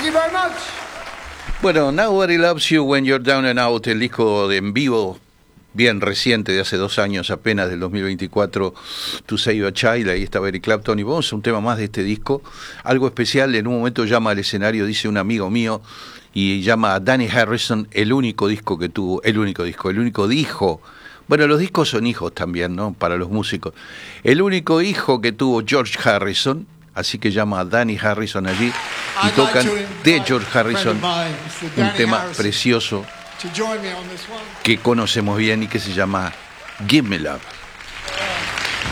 Thank you very much. Bueno, Nobody Loves You When You're Down and Out, el disco de en vivo bien reciente de hace 2 años apenas, del 2024, To Save a Child. Ahí estaba Eric Clapton y vamos a un tema más de este disco, algo especial. En un momento llama al escenario, dice un amigo mío, y llama a Danny Harrison, el único disco, bueno, los discos son hijos también, ¿no?, para los músicos, el único hijo que tuvo George Harrison, así que llama a Danny Harrison allí y tocan de George Harrison un tema precioso que conocemos bien y que se llama Give Me Love.